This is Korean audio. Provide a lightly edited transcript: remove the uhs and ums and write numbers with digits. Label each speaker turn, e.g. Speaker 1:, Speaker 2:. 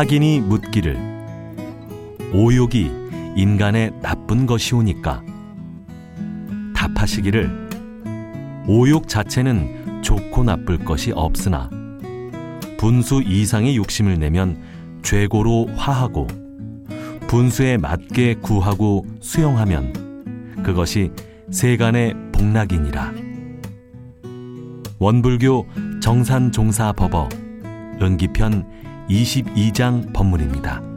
Speaker 1: 학인이 묻기를 오욕이 인간의 나쁜 것이오니까 답하시기를 오욕 자체는 좋고 나쁠 것이 없으나 분수 이상의 욕심을 내면 죄고로 화하고 분수에 맞게 구하고 수용하면 그것이 세간의 복락이니라. 원불교 정산종사법어 은기편 22장 법문입니다.